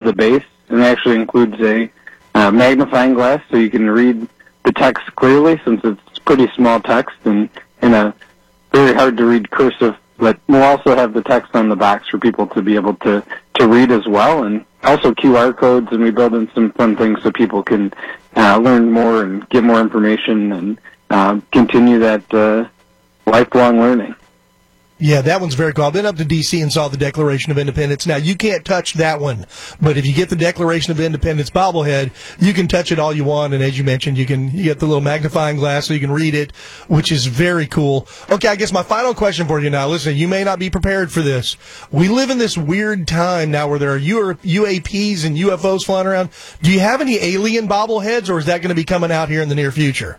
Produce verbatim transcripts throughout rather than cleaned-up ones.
the base, and it actually includes a uh, magnifying glass so you can read the text clearly, since it's pretty small text and in a very hard-to-read cursive. But we'll also have the text on the box for people to be able to, to read as well, and also Q R codes, and we build in some fun things so people can uh, learn more and get more information and uh, continue that uh, lifelong learning. Yeah, that one's very cool. I've been up to D C and saw the Declaration of Independence. Now, you can't touch that one, but if you get the Declaration of Independence bobblehead, you can touch it all you want, and as you mentioned, you can you get the little magnifying glass so you can read it, which is very cool. Okay, I guess my final question for you now, listen, you may not be prepared for this. We live in this weird time now where there are U A Ps and U F Os flying around. Do you have any alien bobbleheads, or is that going to be coming out here in the near future?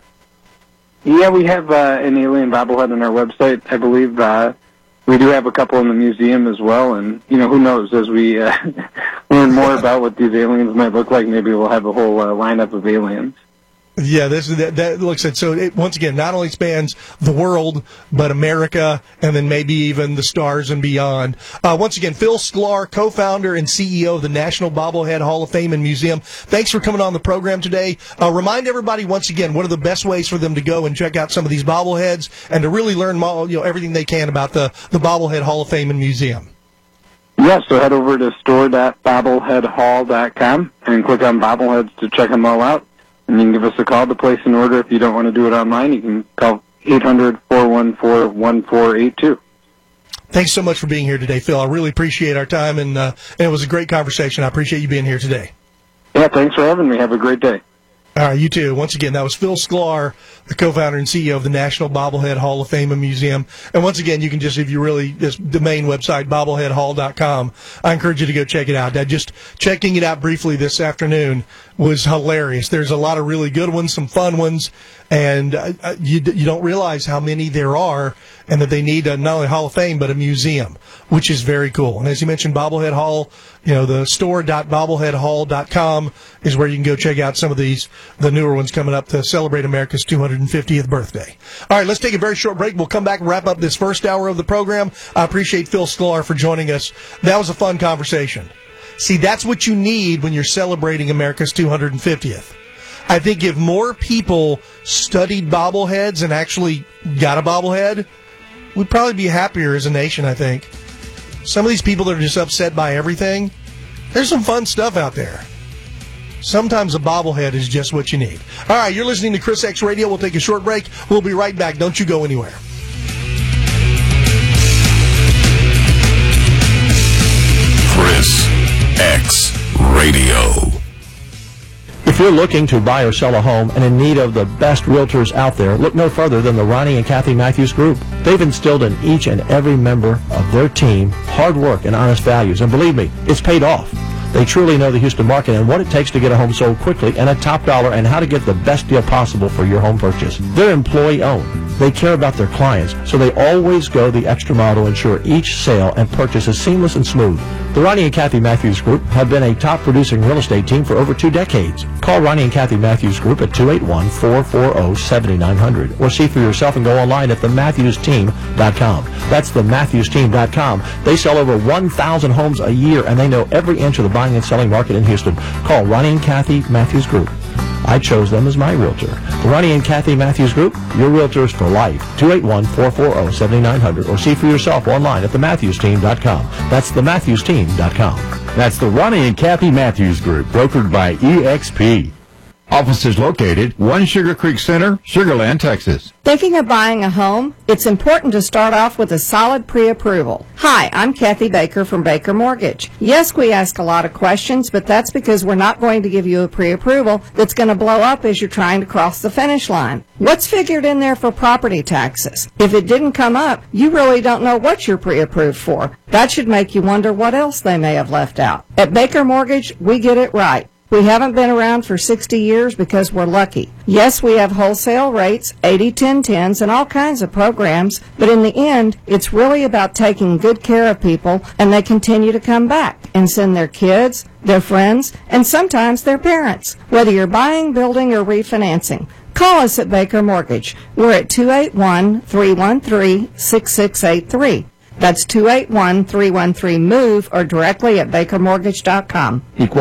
Yeah, we have uh, an alien bobblehead on our website, I believe. Uh, We do have a couple in the museum as well, and, you know, who knows, as we uh, learn more about what these aliens might look like, maybe we'll have a whole uh, lineup of aliens. Yeah, this that, that looks at so it, once again not only spans the world but America and then maybe even the stars and beyond. Uh, once again, Phil Sklar, co-founder and C E O of the National Bobblehead Hall of Fame and Museum. Thanks for coming on the program today. Uh, remind everybody once again what are the best ways for them to go and check out some of these bobbleheads and to really learn you know everything they can about the the Bobblehead Hall of Fame and Museum. Yeah, so head over to store dot bobblehead hall dot com and click on bobbleheads to check them all out. And you can give us a call to place an order. If you don't want to do it online, you can call eight hundred, four one four, one four eight two. Thanks so much for being here today, Phil. I really appreciate our time, and, uh, and it was a great conversation. I appreciate you being here today. Yeah, thanks for having me. Have a great day. All right, you too. Once again, that was Phil Sklar, the co-founder and C E O of the National Bobblehead Hall of Fame and Museum. And once again, you can just, if you really, just the main website, bobblehead hall dot com, I encourage you to go check it out. I just checking it out briefly this afternoon was hilarious. There's a lot of really good ones, some fun ones, and uh, you, you don't realize how many there are, and that they need a, not only a Hall of Fame, but a museum, which is very cool. And as you mentioned, Bobblehead Hall, you know, the store dot bobblehead hall dot com is where you can go check out some of these, the newer ones coming up to celebrate America's two hundred fiftieth birthday. All right, let's take a very short break. We'll come back and wrap up this first hour of the program. I appreciate Phil Sklar for joining us. That was a fun conversation. See, that's what you need when you're celebrating America's two hundred fiftieth. I think if more people studied bobbleheads and actually got a bobblehead, we'd probably be happier as a nation, I think. Some of these people that are just upset by everything, there's some fun stuff out there. Sometimes a bobblehead is just what you need. All right, you're listening to Chris X Radio. We'll take a short break. We'll be right back. Don't you go anywhere. Chris X Radio. If you're looking to buy or sell a home and in need of the best realtors out there, look no further than the Ronnie and Kathy Matthews Group. They've instilled in each and every member of their team hard work and honest values, and believe me, it's paid off. They truly know the Houston market and what it takes to get a home sold quickly and at top dollar, and how to get the best deal possible for your home purchase. They're employee-owned. They care about their clients, so they always go the extra mile to ensure each sale and purchase is seamless and smooth. The Ronnie and Kathy Matthews Group have been a top-producing real estate team for over two decades. Call Ronnie and Kathy Matthews Group at two eight one, four four zero, seven nine zero zero or see for yourself and go online at the matthews team dot com. That's the matthews team dot com. They sell over one thousand homes a year, and they know every inch of the buying and selling market in Houston. Call Ronnie and Kathy Matthews Group. I chose them as my realtor. The Ronnie and Kathy Matthews Group, your realtors for life. two eight one, four four zero, seven nine zero zero or see for yourself online at the matthews team dot com. That's the matthews team dot com. That's the Ronnie and Kathy Matthews Group, brokered by E X P. Offices located one Sugar Creek Center, Sugar Land, Texas. Thinking of buying a home? It's important to start off with a solid pre-approval. Hi, I'm Kathy Baker from Baker Mortgage. Yes, we ask a lot of questions, but that's because we're not going to give you a pre-approval that's going to blow up as you're trying to cross the finish line. What's figured in there for property taxes? If it didn't come up, you really don't know what you're pre-approved for. That should make you wonder what else they may have left out. At Baker Mortgage, we get it right. We haven't been around for sixty years because we're lucky. Yes, we have wholesale rates, eighty ten tens, and all kinds of programs, but in the end, it's really about taking good care of people, and they continue to come back and send their kids, their friends, and sometimes their parents, whether you're buying, building, or refinancing. Call us at Baker Mortgage. We're at two eight one, three one three, six six eight three. That's two eight one, three one three, MOVE or directly at baker mortgage dot com.